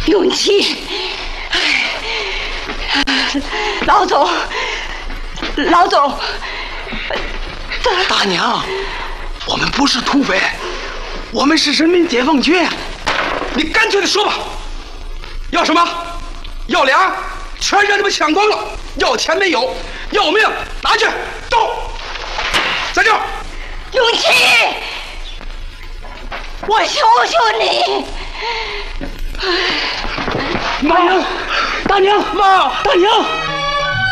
永琪，老总， 大娘，我们不是土匪，我们是人民解放军。你干脆的说吧，要什么？要粮，全让你们抢光了；要钱没有，要命拿去，走！在这儿， 永琪，我求求你！ 大娘，大娘，妈，大娘。